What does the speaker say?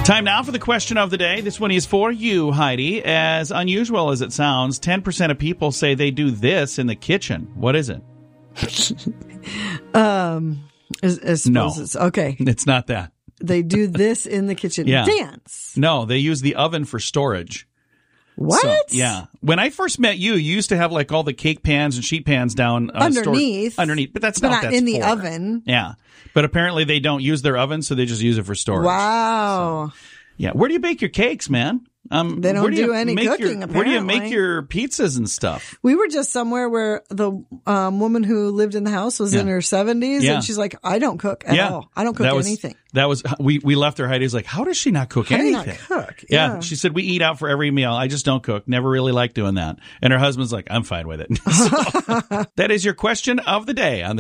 Time now for the question of the day. This one is for you, Heidi. As unusual as it sounds, 10% of people say they do this in the kitchen. What is it? No, it's okay. It's not that. They do this in the kitchen. Yeah. Dance. No, they use the oven for storage. What? So, yeah. When I first met you, you used to have like all the cake pans and sheet pans down underneath. But that's not what that's in the for. oven. Yeah. But apparently they don't use their oven, so they just use it for storage. Wow. So, yeah. Where do you bake your cakes, man? They don't do any cooking, apparently. Where do you make your pizzas and stuff? We were just somewhere where the woman who lived in the house was in her 70s, and she's like, I don't cook at all. I don't cook anything. We left her. Heidi's like, how does she not cook anything? How do you not cook? Yeah. She said, we eat out for every meal. I just don't cook. Never really liked doing that. And her husband's like, I'm fine with it. So, that is your question of the day on the